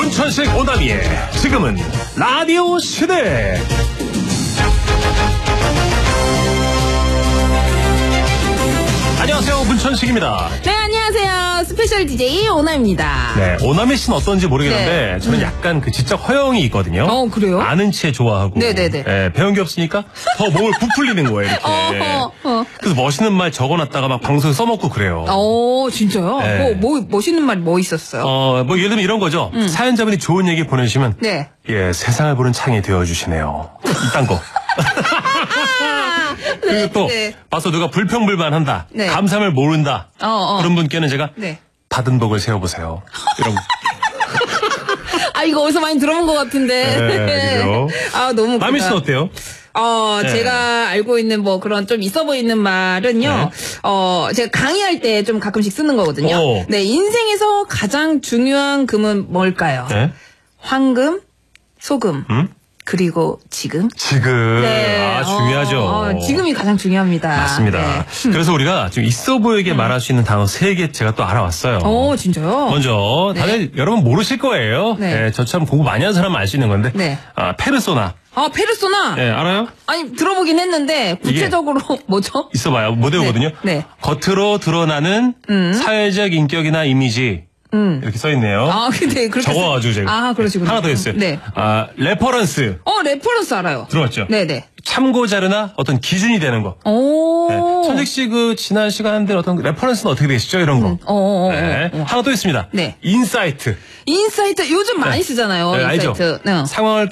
문천식 오다미의 지금은 라디오 시대. 안녕하세요, 문천식입니다. 네, 안녕하세요. 스페셜 DJ 오나입니다. 네, 오나미 씨는 어떤지 모르겠는데 네. 저는 약간 그 지적 허영이 있거든요. 그래요? 아는 채 좋아하고. 네네네. 네, 배운 게 없으니까 더 몸을 부풀리는 거예요, 이렇게. 그래서 멋있는 말 적어놨다가 막 방송에 써먹고 그래요. 진짜요? 네. 멋있는 말이 뭐 있었어요? 뭐 예를 들면 이런 거죠. 사연자분이 좋은 얘기 보내주시면 네. 예, 세상을 보는 창이 되어주시네요. 이딴 거. 그리고 또 네. 봐서 누가 불평불만한다. 네. 감사함을 모른다. 그런 분께는 제가 네. 받은 복을 세워보세요. 이런 거. 이거 어디서 많이 들어본 것 같은데. 네, 그죠? 너무. 마미 씨는 어때요? 네. 제가 알고 있는 뭐 그런 좀 있어 보이는 말은요. 제가 강의할 때 좀 가끔씩 쓰는 거거든요. 오. 네, 인생에서 가장 중요한 금은 뭘까요? 네? 황금, 소금, 그리고 지금. 지금. 네. 중요하죠. 지금이 가장 중요합니다. 맞습니다. 네. 그래서 우리가 좀 있어 보이게 말할 수 있는 단어 3개 제가 또 알아왔어요. 진짜요? 먼저 다들 여러분 모르실 거예요. 네. 저처럼 공부 많이 한 사람은 알 수 있는 건데. 네. 페르소나. 페르소나. 네, 알아요? 아니, 들어보긴 했는데, 구체적으로 뭐죠? 있어봐요. 못 외우거든요. 네. 겉으로 드러나는 사회적 인격이나 이미지. 이렇게 써있네요. 근데 그렇게. 적어가지고 제가. 그러시구나. 하나 더 있어요. 네. 레퍼런스. 레퍼런스 알아요. 들어봤죠? 네네. 참고 자료나 어떤 기준이 되는 거. 네. 천식 씨 지난 시간들 어떤 레퍼런스는 어떻게 되시죠? 이런 거. 네. 하나 또 있습니다. 네. 인사이트. 인사이트, 요즘 많이 쓰잖아요. 네, 알죠? 인사이트. 네. 상황을